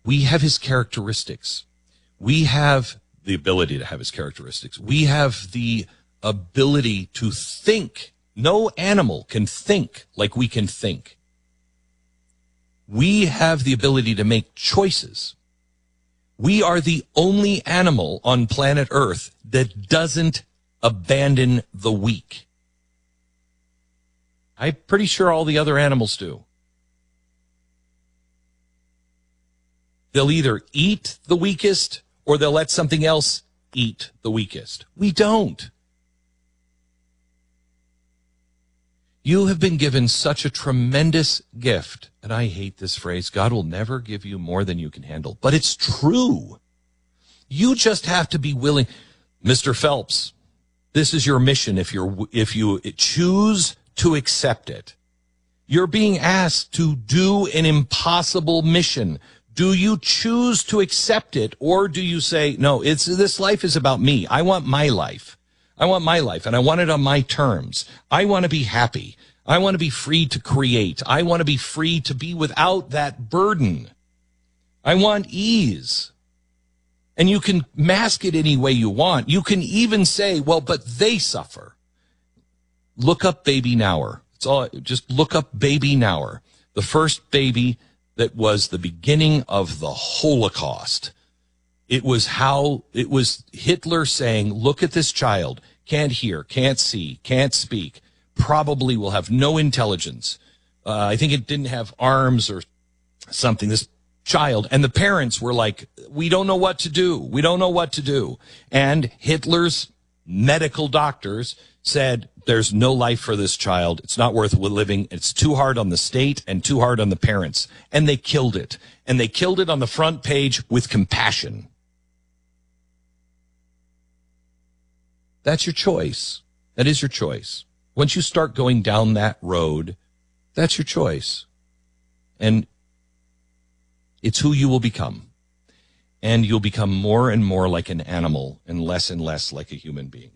We have his characteristics. We have the ability to have his characteristics. We have the ability to think. No animal can think like we can think. We have the ability to make choices. We are the only animal on planet Earth that doesn't abandon the weak. I'm pretty sure all the other animals do. They'll either eat the weakest or they'll let something else eat the weakest. We don't. You have been given such a tremendous gift, and I hate this phrase, God will never give you more than you can handle, but it's true. You just have to be willing. Mr. Phelps, this is your mission if you choose to accept it. You're being asked to do an impossible mission. Do you choose to accept it, or do you say, no, this life is about me. I want my life. I want my life, and I want it on my terms. I want to be happy. I want to be free to create. I want to be free to be without that burden. I want ease. And you can mask it any way you want. You can even say, well, but they suffer. Look up Baby Nauer. It's all, just look up Baby Nauer, the first baby that was the beginning of the Holocaust. It was Hitler saying, look at this child, can't hear, can't see, can't speak, probably will have no intelligence. I think it didn't have arms or something, this child. And the parents were like, we don't know what to do. We don't know what to do. And Hitler's medical doctors said, there's no life for this child. It's not worth living. It's too hard on the state and too hard on the parents. And they killed it. And they killed it on the front page with compassion. That's your choice. That is your choice. Once you start going down that road, that's your choice. And it's who you will become. And you'll become more and more like an animal and less like a human being.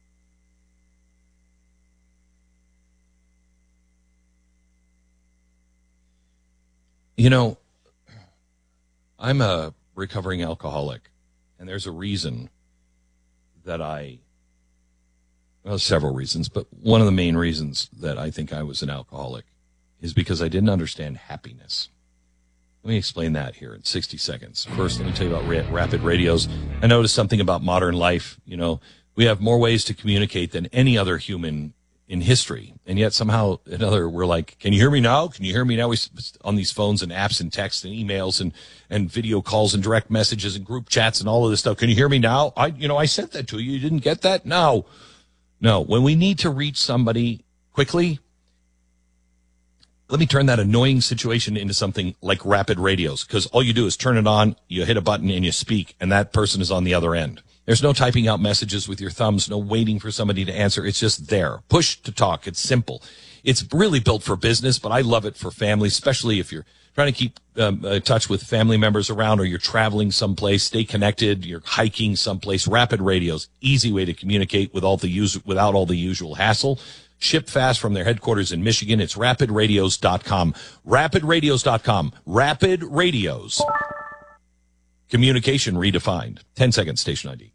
You know, I'm a recovering alcoholic, and there's a reason that several reasons, but one of the main reasons that I think I was an alcoholic is because I didn't understand happiness. Let me explain that here in 60 seconds. First, let me tell you about rapid radios. I noticed something about modern life. You know, we have more ways to communicate than any other human in history. And yet somehow we're like, can you hear me now? Can you hear me now? We on these phones and apps and texts and emails and video calls and direct messages and group chats and all of this stuff. Can you hear me now? I sent that to you. You didn't get that? No. When we need to reach somebody quickly, let me turn that annoying situation into something like rapid radios, because all you do is turn it on, you hit a button and you speak, and that person is on the other end. There's no typing out messages with your thumbs, no waiting for somebody to answer. It's just there. Push to talk. It's simple. It's really built for business, but I love it for family, especially if you're trying to keep touch with family members around, or you're traveling someplace, stay connected, you're hiking someplace. Rapid radios, easy way to communicate without all the usual hassle. Ship fast from their headquarters in Michigan. It's rapidradios.com. Rapidradios.com. Rapid Radios. Communication redefined. 10 seconds, station ID.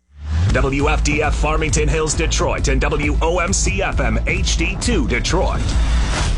WFDF Farmington Hills, Detroit, and WOMC FM HD2 Detroit.